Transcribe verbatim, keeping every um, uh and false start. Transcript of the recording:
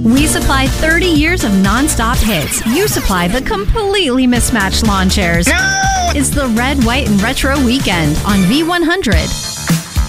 We supply thirty years of non-stop hits. You supply the completely mismatched lawn chairs. No! It's the Red, White, and Retro Weekend on V one hundred.